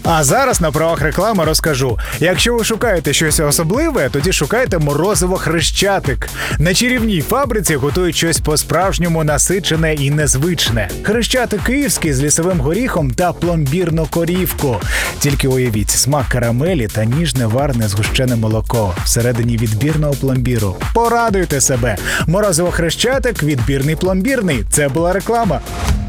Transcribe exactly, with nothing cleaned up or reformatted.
А зараз на правах реклами розкажу. Якщо ви шукаєте щось особливе, тоді шукайте морозиво Хрещатик. На чарівній фабриці готують щось по-справжньому насичене і незвичне. Хрещатик київський з лісовим горіхом та пломбірну корівку. Тільки уявіть, смак карамелі та ніжне варне згущене молоко всередині відбірного пломбіру. Порадуйте себе! Морозиво Хрещатик, відбірний пломбірний. Це була реклама.